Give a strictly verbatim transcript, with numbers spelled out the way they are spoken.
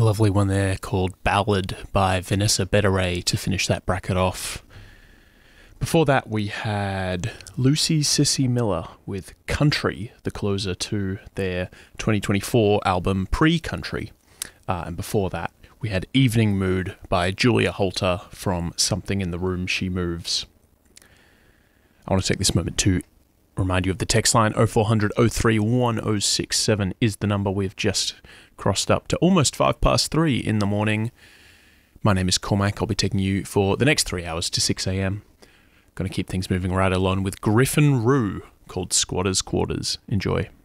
lovely one there called Ballad by Vanessa Betteray to finish that bracket off. Before that, we had Lucy Sissy Miller with Country, the closer to their twenty twenty-four album Pre-Country. Uh, and before that, we had Evening Mood by Julia Holter from Something in the Room She Moves. I want to take this moment to remind you of the text line. oh four hundred oh three one oh six seven is the number. We've just crossed up to almost five past three in the morning. My name is Cormac. I'll be taking you for the next three hours to six a.m. Going to keep things moving right along with Griffin Rue called Squatters' Quarters. Enjoy.